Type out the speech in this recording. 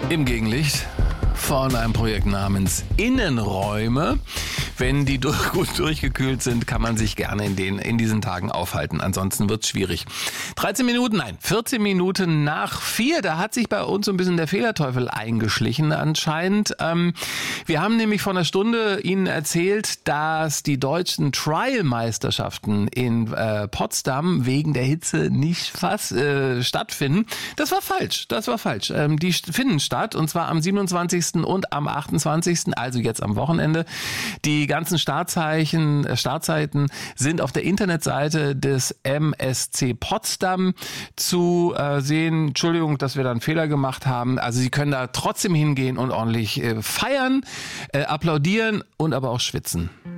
Im Gegenlicht von einem Projekt namens Innenräume. Wenn die gut durchgekühlt sind, kann man sich gerne in diesen Tagen aufhalten. Ansonsten wird's schwierig. 14 Minuten nach 4. Da hat sich bei uns so ein bisschen der Fehlerteufel eingeschlichen anscheinend. Wir haben nämlich vor einer Stunde Ihnen erzählt, dass die deutschen Trial-Meisterschaften in Potsdam wegen der Hitze nicht stattfinden. Das war falsch. Die finden statt, und zwar am 27. und am 28., also jetzt am Wochenende. Die ganzen Startzeiten sind auf der Internetseite des MSC Potsdam zu sehen. Entschuldigung, dass wir da einen Fehler gemacht haben. Also Sie können da trotzdem hingehen und ordentlich feiern, applaudieren und aber auch schwitzen.